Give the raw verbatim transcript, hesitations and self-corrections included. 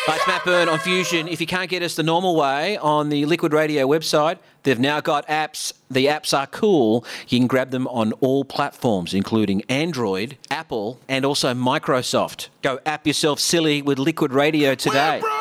Hi, it's Matt Byrne on Fusion. If you can't get us the normal way on the Liquid Radio website, they've now got apps. The apps are cool. You can grab them on all platforms, including Android, Apple, and also Microsoft. Go app yourself silly with Liquid Radio today.